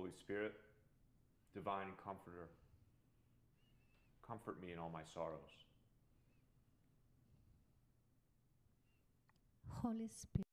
Holy Spirit, divine comforter, comfort me in all my sorrows. Holy Spirit,